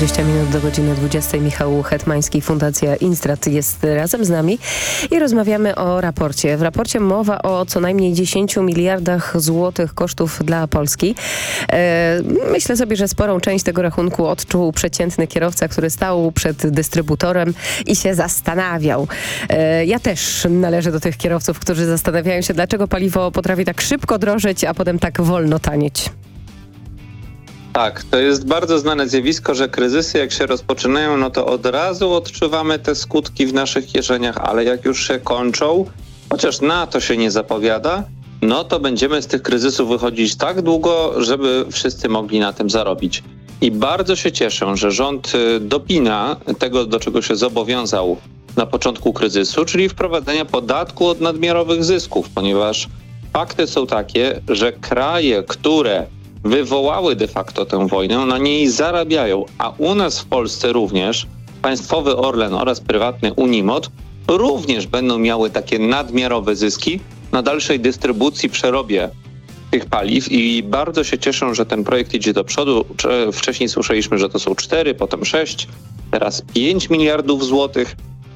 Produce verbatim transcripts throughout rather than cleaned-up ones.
dwadzieścia minut do godziny dwudziestej. Michał Hetmański, Fundacja Instrat jest razem z nami i rozmawiamy o raporcie. W raporcie mowa o co najmniej dziesięciu miliardach złotych kosztów dla Polski. E, myślę sobie, że sporą część tego rachunku odczuł przeciętny kierowca, który stał przed dystrybutorem i się zastanawiał. E, ja też należę do tych kierowców, którzy zastanawiają się, dlaczego paliwo potrafi tak szybko drożeć, a potem tak wolno tanieć. Tak, to jest bardzo znane zjawisko, że kryzysy jak się rozpoczynają, no to od razu odczuwamy te skutki w naszych kieszeniach, ale jak już się kończą, chociaż na to się nie zapowiada, no to będziemy z tych kryzysów wychodzić tak długo, żeby wszyscy mogli na tym zarobić. I bardzo się cieszę, że rząd dopina tego, do czego się zobowiązał na początku kryzysu, czyli wprowadzenia podatku od nadmiarowych zysków, ponieważ fakty są takie, że kraje, które wywołały de facto tę wojnę, na niej zarabiają, a u nas w Polsce również państwowy Orlen oraz prywatny Unimod również będą miały takie nadmiarowe zyski na dalszej dystrybucji, przerobie tych paliw i bardzo się cieszę, że ten projekt idzie do przodu. Wcześniej słyszeliśmy, że to są cztery, potem sześć, teraz pięć miliardów złotych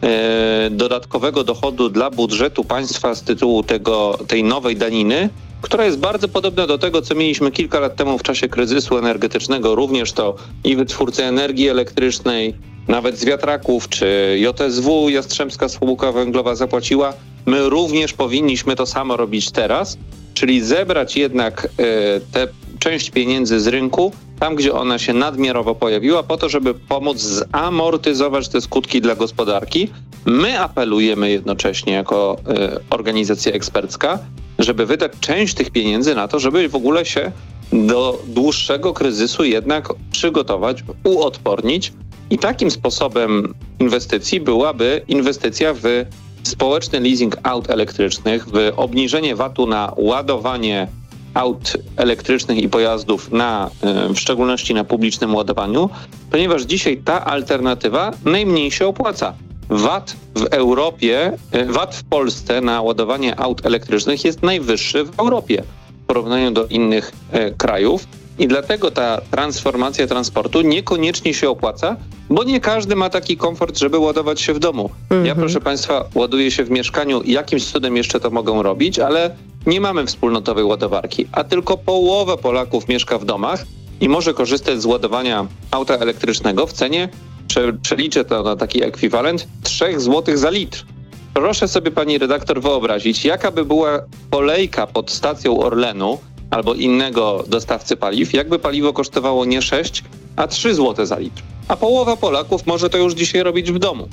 e, dodatkowego dochodu dla budżetu państwa z tytułu tego, tej nowej daniny, która jest bardzo podobna do tego, co mieliśmy kilka lat temu w czasie kryzysu energetycznego. Również to i wytwórcy energii elektrycznej, nawet z wiatraków, czy J S W, Jastrzębska Spółka Węglowa zapłaciła. My również powinniśmy to samo robić teraz, czyli zebrać jednak y, tę część pieniędzy z rynku, tam gdzie ona się nadmiarowo pojawiła, po to, żeby pomóc zamortyzować te skutki dla gospodarki. My apelujemy jednocześnie jako y, organizacja ekspercka, żeby wydać część tych pieniędzy na to, żeby w ogóle się do dłuższego kryzysu jednak przygotować, uodpornić. I takim sposobem inwestycji byłaby inwestycja w społeczny leasing aut elektrycznych, w obniżenie vatu na ładowanie aut elektrycznych i pojazdów, na, w szczególności na publicznym ładowaniu, ponieważ dzisiaj ta alternatywa najmniej się opłaca. VAT w Europie, VAT w Polsce na ładowanie aut elektrycznych jest najwyższy w Europie w porównaniu do innych e, krajów i dlatego ta transformacja transportu niekoniecznie się opłaca, bo nie każdy ma taki komfort, żeby ładować się w domu. Mm-hmm. Ja, proszę Państwa, ładuję się w mieszkaniu i jakimś cudem jeszcze to mogę robić, ale nie mamy wspólnotowej ładowarki, a tylko połowa Polaków mieszka w domach i może korzystać z ładowania auta elektrycznego w cenie, przeliczę to na taki ekwiwalent, trzy złote za litr. Proszę sobie, pani redaktor, wyobrazić, jaka by była kolejka pod stacją Orlenu albo innego dostawcy paliw, jakby paliwo kosztowało nie sześć, a trzy złote za litr. A połowa Polaków może to już dzisiaj robić w domu.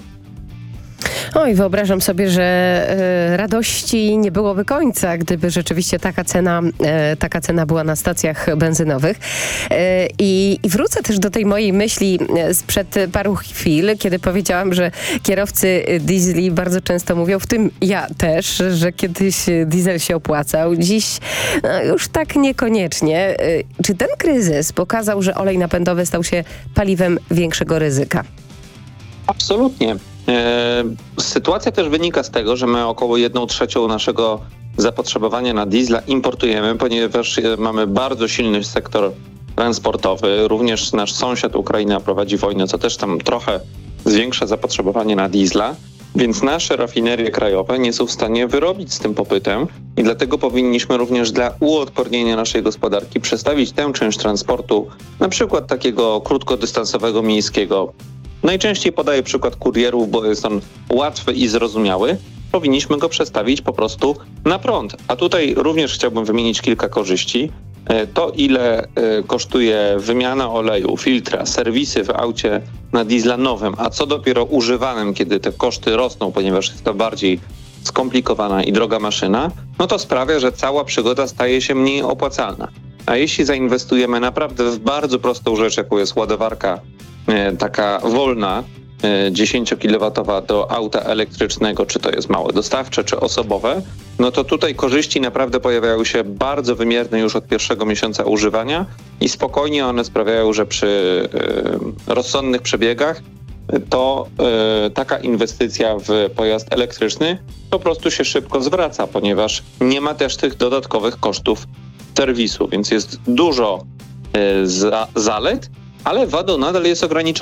Oj, wyobrażam sobie, że e, radości nie byłoby końca, gdyby rzeczywiście taka cena, e, taka cena była na stacjach benzynowych. E, i, I wrócę też do tej mojej myśli sprzed paru chwil, kiedy powiedziałam, że kierowcy diesli bardzo często mówią, w tym ja też, że kiedyś diesel się opłacał. Dziś no, już tak niekoniecznie. E, czy ten kryzys pokazał, że olej napędowy stał się paliwem większego ryzyka? Absolutnie. Sytuacja też wynika z tego, że my około jedną trzecią naszego zapotrzebowania na diesla importujemy, ponieważ mamy bardzo silny sektor transportowy. Również nasz sąsiad Ukraina prowadzi wojnę, co też tam trochę zwiększa zapotrzebowanie na diesla, więc nasze rafinerie krajowe nie są w stanie wyrobić z tym popytem i dlatego powinniśmy również dla uodpornienia naszej gospodarki przestawić tę część transportu, na przykład takiego krótkodystansowego, miejskiego. Najczęściej podaję przykład kurierów, bo jest on łatwy i zrozumiały. Powinniśmy go przestawić po prostu na prąd. A tutaj również chciałbym wymienić kilka korzyści. To, ile kosztuje wymiana oleju, filtra, serwisy w aucie na diesla nowym, a co dopiero używanym, kiedy te koszty rosną, ponieważ jest to bardziej skomplikowana i droga maszyna, no to sprawia, że cała przygoda staje się mniej opłacalna. A jeśli zainwestujemy naprawdę w bardzo prostą rzecz, jaką jest ładowarka taka wolna, dziesięciokilowatowa do auta elektrycznego, czy to jest małe dostawcze, czy osobowe, no to tutaj korzyści naprawdę pojawiają się bardzo wymierne już od pierwszego miesiąca używania i spokojnie one sprawiają, że przy y, rozsądnych przebiegach to y, taka inwestycja w pojazd elektryczny po prostu się szybko zwraca, ponieważ nie ma też tych dodatkowych kosztów serwisu, więc jest dużo y, za, zalet, ale wadą nadal jest ograniczona.